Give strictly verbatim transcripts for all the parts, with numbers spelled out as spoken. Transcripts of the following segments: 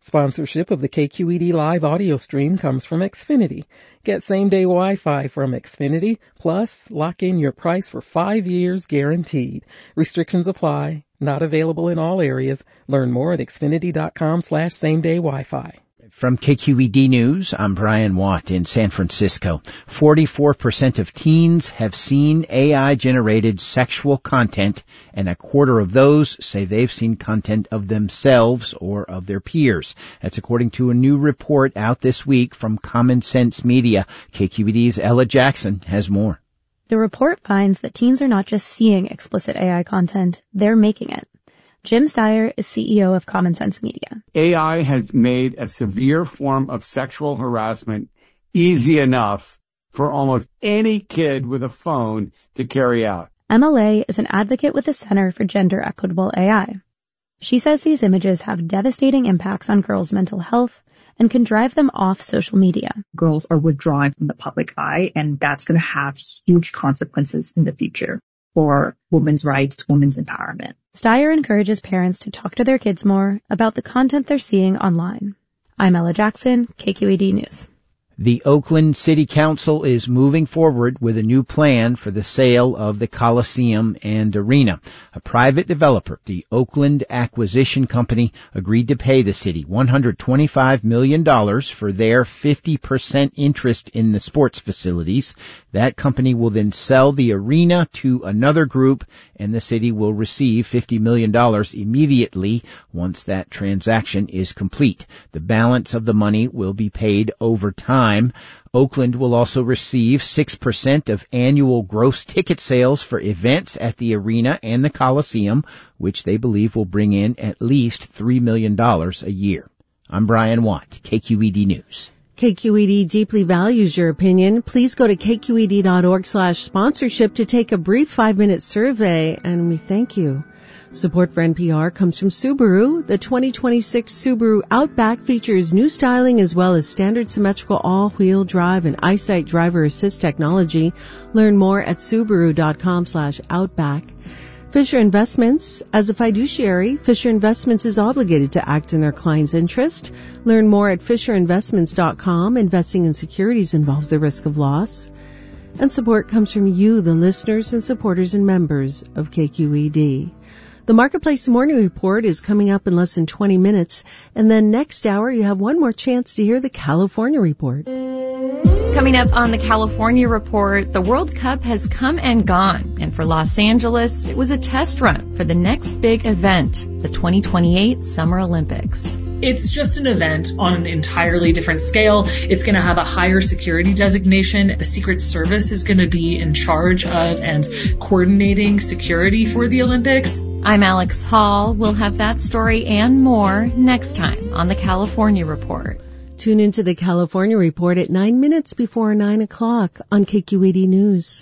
Sponsorship of the K Q E D live audio stream comes from Xfinity. Get same-day Wi-Fi from Xfinity, plus lock in your price for five years guaranteed. Restrictions apply. Not available in all areas. Learn more at xfinity.com slash same-day Wi-Fi. From K Q E D News, I'm Brian Watt in San Francisco. forty-four percent of teens have seen A I-generated sexual content, and a quarter of those say they've seen content of themselves or of their peers. That's according to a new report out this week from Common Sense Media. K Q E D's Ella Jackson has more. The report finds that teens are not just seeing explicit A I content, they're making it. Jim Steyer is C E O of Common Sense Media. A I has made a severe form of sexual harassment easy enough for almost any kid with a phone to carry out. M L A is an advocate with the Center for Gender Equitable A I. She says these images have devastating impacts on girls' mental health and can drive them off social media. Girls are withdrawing from the public eye, and that's going to have huge consequences in the future for women's rights, women's empowerment. Steyer encourages parents to talk to their kids more about the content they're seeing online. I'm Ella Jackson, K Q E D News. The Oakland City Council is moving forward with a new plan for the sale of the Coliseum and Arena. A private developer, the Oakland Acquisition Company, agreed to pay the city one hundred twenty-five million dollars for their fifty percent interest in the sports facilities. That company will then sell the arena to another group, and the city will receive fifty million dollars immediately once that transaction is complete. The balance of the money will be paid over time. Oakland will also receive six percent of annual gross ticket sales for events at the arena and the Coliseum, which they believe will bring in at least three million dollars a year. I'm Brian Watt, K Q E D News. K Q E D deeply values your opinion. Please go to kqed.org slash sponsorship to take a brief five-minute survey, and we thank you. Support for N P R comes from Subaru. The twenty twenty-six Subaru Outback features new styling as well as standard symmetrical all-wheel drive and EyeSight driver assist technology. Learn more at subaru.com slash outback. Fisher Investments. As a fiduciary, Fisher Investments is obligated to act in their client's interest. Learn more at fisher investments dot com. Investing in securities involves the risk of loss. And support comes from you, the listeners and supporters and members of K Q E D. The Marketplace Morning Report is coming up in less than twenty minutes, and then next hour you have one more chance to hear the California Report. Coming up on the California Report, the World Cup has come and gone, and for Los Angeles, it was a test run for the next big event, the twenty twenty-eight Summer Olympics. It's just an event on an entirely different scale. It's going to have a higher security designation. The Secret Service is going to be in charge of and coordinating security for the Olympics. I'm Alex Hall. We'll have that story and more next time on the California Report. Tune into the California Report at nine minutes before nine o'clock on K Q E D News.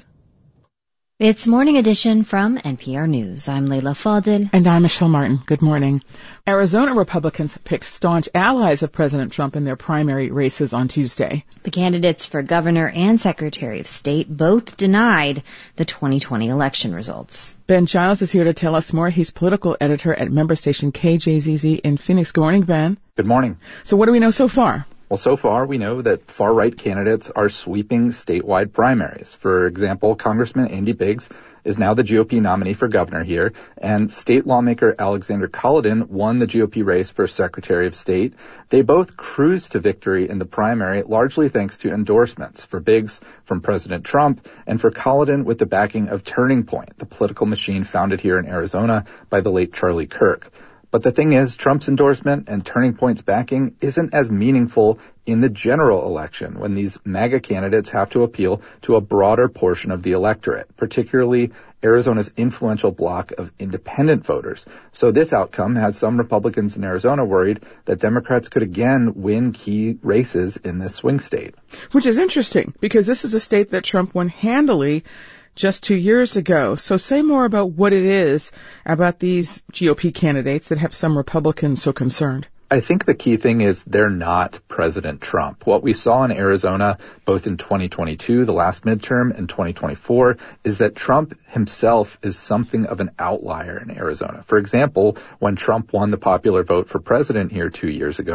It's Morning Edition from N P R News. I'm Leila Fadel. And I'm Michelle Martin. Good morning. Arizona Republicans picked staunch allies of President Trump in their primary races on Tuesday. The candidates for governor and secretary of state both denied the twenty twenty election results. Ben Giles is here to tell us more. He's political editor at member station K J Z Z in Phoenix. Good morning, Ben. Good morning. So what do we know so far? Well, so far, we know that far-right candidates are sweeping statewide primaries. For example, Congressman Andy Biggs is now the G O P nominee for governor here, and state lawmaker Alexander Cullodon won the G O P race for Secretary of State. They both cruised to victory in the primary, largely thanks to endorsements, for Biggs from President Trump, and for Cullodon with the backing of Turning Point, the political machine founded here in Arizona by the late Charlie Kirk. But the thing is, Trump's endorsement and Turning Point's backing isn't as meaningful in the general election when these MAGA candidates have to appeal to a broader portion of the electorate, particularly Arizona's influential bloc of independent voters. So this outcome has some Republicans in Arizona worried that Democrats could again win key races in this swing state. Which is interesting, because this is a state that Trump won handily just two years ago. So say more about what it is about these G O P candidates that have some Republicans so concerned. I think the key thing is they're not President Trump. What we saw in Arizona, both in twenty twenty-two, the last midterm, and twenty twenty-four, is that Trump himself is something of an outlier in Arizona. For example, when Trump won the popular vote for president here two years ago,